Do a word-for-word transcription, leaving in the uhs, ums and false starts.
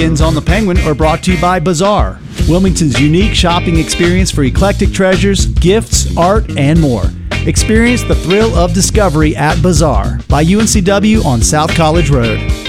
On the Penguin are brought to you by Bazaar, Wilmington's unique shopping experience for eclectic treasures, gifts, art, and more. Experience the thrill of discovery at Bazaar by U N C W on South College Road.